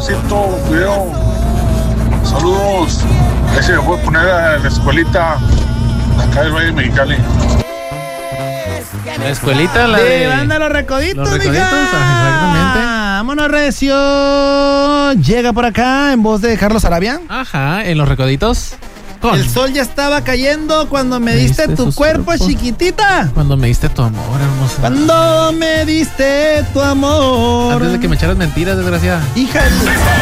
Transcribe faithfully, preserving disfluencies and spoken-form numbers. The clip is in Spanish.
Diosito, video. Saludos. Ese me voy a poner a la escuelita acá del Valle de Mexicali. La escuelita, la de... de... Banda Los Recoditos, Los Recoditos, mija. exactamente. Vámonos, recio. Llega por acá en voz de Carlos Arabia. Ajá, en Los Recoditos. Con... El sol ya estaba cayendo cuando me, me diste, diste tu cuerpo, cuerpos. Chiquitita. Cuando me diste tu amor, hermosa. Cuando me diste tu amor. Antes de que me echaras mentiras, desgraciada. Hija de...